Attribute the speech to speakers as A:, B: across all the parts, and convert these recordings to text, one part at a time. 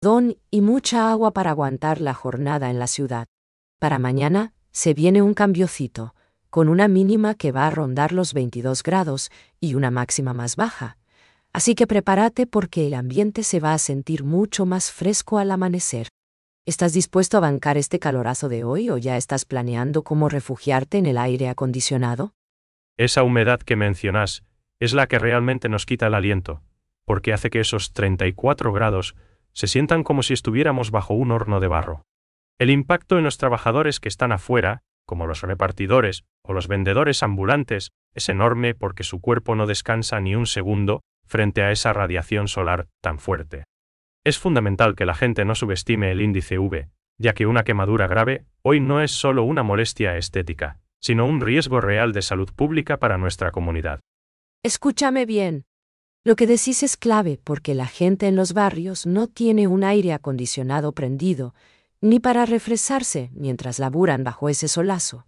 A: Y mucha agua para aguantar la jornada en la ciudad. Para mañana, se viene un cambiocito, con una mínima que va a rondar los 22 grados y una máxima más baja. Así que prepárate porque el ambiente se va a sentir mucho más fresco al amanecer. ¿Estás dispuesto a bancar este calorazo de hoy o ya estás planeando cómo refugiarte en el aire acondicionado?
B: Esa humedad que mencionas es la que realmente nos quita el aliento, porque hace que esos 34 grados se sientan como si estuviéramos bajo un horno de barro. El impacto en los trabajadores que están afuera, como los repartidores o los vendedores ambulantes, es enorme porque su cuerpo no descansa ni un segundo frente a esa radiación solar tan fuerte. Es fundamental que la gente no subestime el índice UV, ya que una quemadura grave hoy no es solo una molestia estética, sino un riesgo real de salud pública para nuestra comunidad.
A: Escúchame bien. Lo que decís es clave porque la gente en los barrios no tiene un aire acondicionado prendido, ni para refrescarse mientras laburan bajo ese solazo.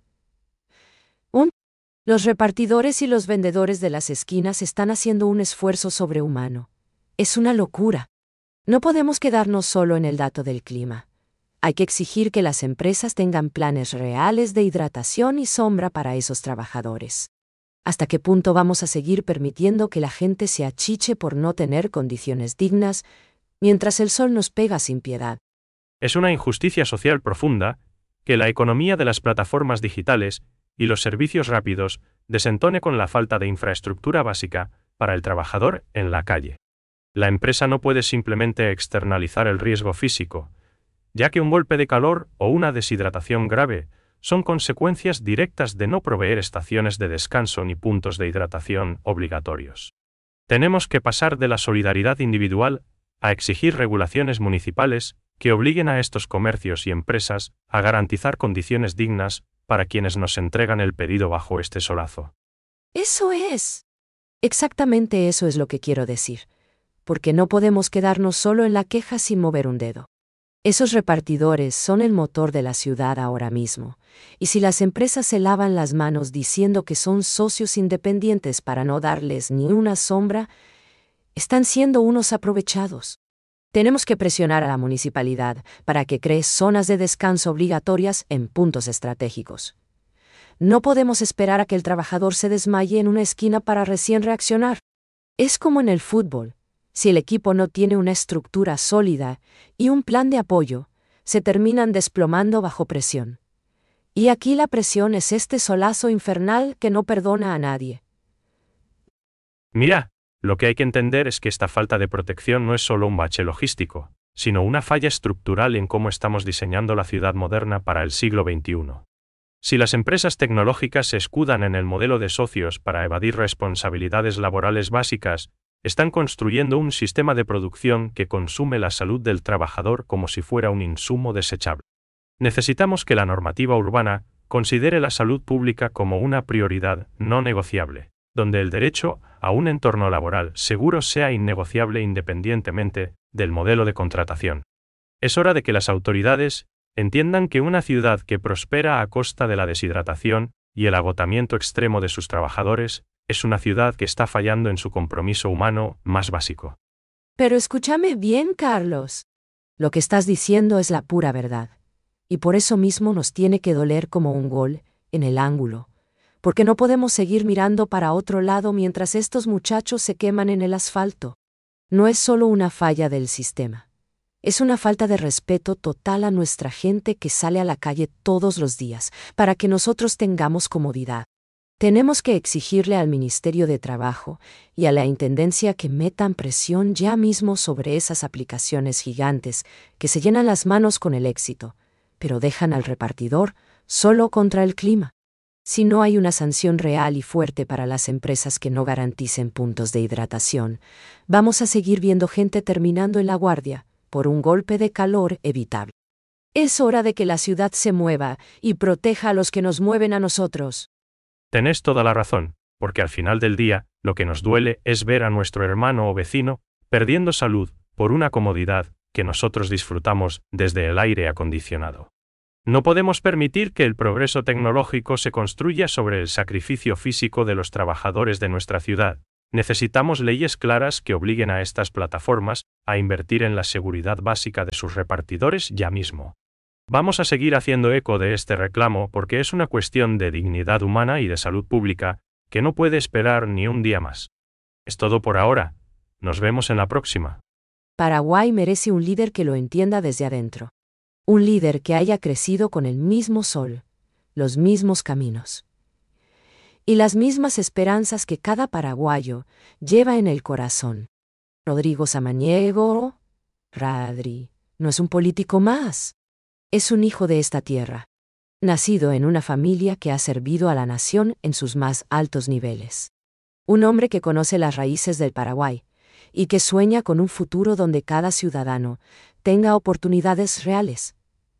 A: Los repartidores y los vendedores de las esquinas están haciendo un esfuerzo sobrehumano. Es una locura. No podemos quedarnos solo en el dato del clima. Hay que exigir que las empresas tengan planes reales de hidratación y sombra para esos trabajadores. ¿Hasta qué punto vamos a seguir permitiendo que la gente se achiche por no tener condiciones dignas, mientras el sol nos pega sin piedad?
B: Es una injusticia social profunda que la economía de las plataformas digitales y los servicios rápidos desentone con la falta de infraestructura básica para el trabajador en la calle. La empresa no puede simplemente externalizar el riesgo físico, ya que un golpe de calor o una deshidratación grave son consecuencias directas de no proveer estaciones de descanso ni puntos de hidratación obligatorios. Tenemos que pasar de la solidaridad individual a exigir regulaciones municipales que obliguen a estos comercios y empresas a garantizar condiciones dignas para quienes nos entregan el pedido bajo este solazo.
A: Eso es. Exactamente eso es lo que quiero decir. Porque no podemos quedarnos solo en la queja sin mover un dedo. Esos repartidores son el motor de la ciudad ahora mismo, y si las empresas se lavan las manos diciendo que son socios independientes para no darles ni una sombra, están siendo unos aprovechados. Tenemos que presionar a la municipalidad para que cree zonas de descanso obligatorias en puntos estratégicos. No podemos esperar a que el trabajador se desmaye en una esquina para recién reaccionar. Es como en el fútbol. Si el equipo no tiene una estructura sólida y un plan de apoyo, se terminan desplomando bajo presión. Y aquí la presión es este solazo infernal que no perdona a nadie.
B: Mira, lo que hay que entender es que esta falta de protección no es solo un bache logístico, sino una falla estructural en cómo estamos diseñando la ciudad moderna para el siglo XXI. Si las empresas tecnológicas se escudan en el modelo de socios para evadir responsabilidades laborales básicas, están construyendo un sistema de producción que consume la salud del trabajador como si fuera un insumo desechable. Necesitamos que la normativa urbana considere la salud pública como una prioridad no negociable, donde el derecho a un entorno laboral seguro sea innegociable independientemente del modelo de contratación. Es hora de que las autoridades entiendan que una ciudad que prospera a costa de la deshidratación y el agotamiento extremo de sus trabajadores es una ciudad que está fallando en su compromiso humano más básico.
A: Pero escúchame bien, Carlos. Lo que estás diciendo es la pura verdad. Y por eso mismo nos tiene que doler como un gol en el ángulo. Porque no podemos seguir mirando para otro lado mientras estos muchachos se queman en el asfalto. No es solo una falla del sistema. Es una falta de respeto total a nuestra gente que sale a la calle todos los días para que nosotros tengamos comodidad. Tenemos que exigirle al Ministerio de Trabajo y a la Intendencia que metan presión ya mismo sobre esas aplicaciones gigantes que se llenan las manos con el éxito, pero dejan al repartidor solo contra el clima. Si no hay una sanción real y fuerte para las empresas que no garanticen puntos de hidratación, vamos a seguir viendo gente terminando en la guardia por un golpe de calor evitable. Es hora de que la ciudad se mueva y proteja a los que nos mueven a nosotros.
B: Tenés toda la razón, porque al final del día, lo que nos duele es ver a nuestro hermano o vecino perdiendo salud por una comodidad que nosotros disfrutamos desde el aire acondicionado. No podemos permitir que el progreso tecnológico se construya sobre el sacrificio físico de los trabajadores de nuestra ciudad, Necesitamos leyes claras que obliguen a estas plataformas a invertir en la seguridad básica de sus repartidores ya mismo. Vamos a seguir haciendo eco de este reclamo porque es una cuestión de dignidad humana y de salud pública que no puede esperar ni un día más. Es todo por ahora. Nos vemos en la próxima.
A: Paraguay merece un líder que lo entienda desde adentro. Un líder que haya crecido con el mismo sol, los mismos caminos y las mismas esperanzas que cada paraguayo lleva en el corazón. Rodrigo Samaniego, Radri, no es un político más. Es un hijo de esta tierra, nacido en una familia que ha servido a la nación en sus más altos niveles. Un hombre que conoce las raíces del Paraguay y que sueña con un futuro donde cada ciudadano tenga oportunidades reales.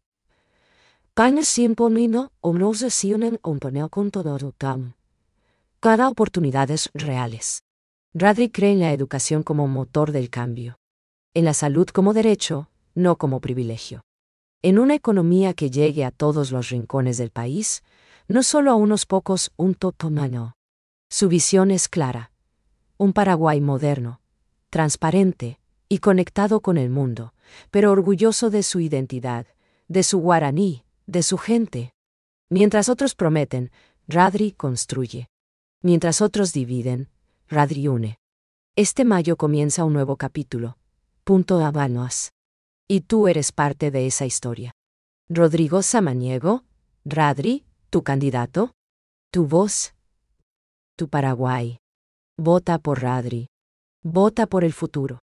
A: Cada oportunidades reales. Radri cree en la educación como motor del cambio. En la salud como derecho, no como privilegio. En una economía que llegue a todos los rincones del país, no solo a unos pocos, un totomano. Su visión es clara. Un Paraguay moderno, transparente y conectado con el mundo, pero orgulloso de su identidad, de su guaraní, de su gente. Mientras otros prometen, Radri construye. Mientras otros dividen, Radri une. Este mayo comienza un nuevo capítulo. Habanos. Y tú eres parte de esa historia. Rodrigo Samaniego, Radri, tu candidato, tu voz, tu Paraguay. Vota por Radri. Vota por el futuro.